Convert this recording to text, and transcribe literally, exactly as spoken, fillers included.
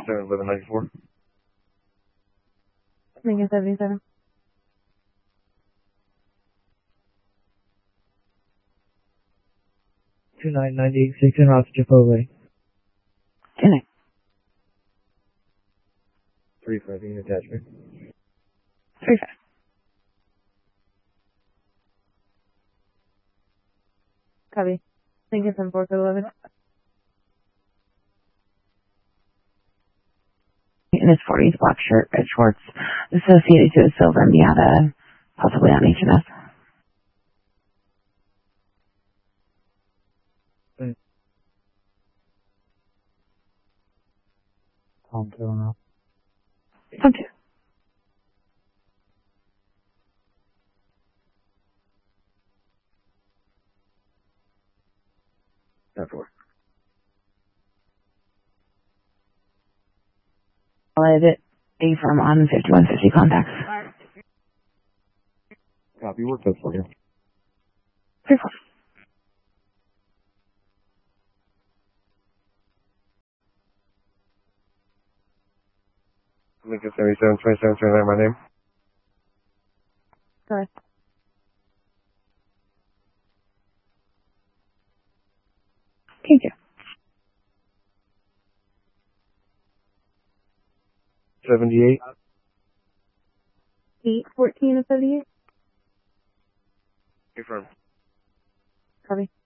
seven, eleven ninety-four. Lincoln seventy-seven. two nine nine eight six in route to Chipotle. Two nine. three five unit attachment. Three five. Copy. Lincoln seven four code eleven. In his forties, black shirt, red shorts, associated to a silver Miata, possibly on H M S. Tom two now. Tom two. ten four. I'll edit A firm on fifty-one fifty contacts. Copy, work that for you. Three four. Lincoln seventy-seven, twenty-seven, twenty-nine, my name. Correct. Thank you. seventy-eight. eight fourteen of seventy-eight. Confirm. Copy.